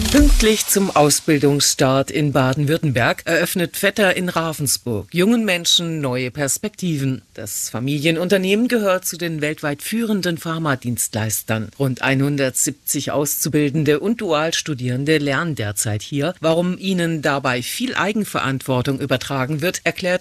Pünktlich zum Ausbildungsstart in Baden-Württemberg eröffnet Vetter in Ravensburg jungen Menschen neue Perspektiven. Das Familienunternehmen gehört zu den weltweit führenden Pharmadienstleistern. Rund 170 Auszubildende und Dualstudierende lernen derzeit hier. Warum ihnen dabei viel Eigenverantwortung übertragen wird, erklärt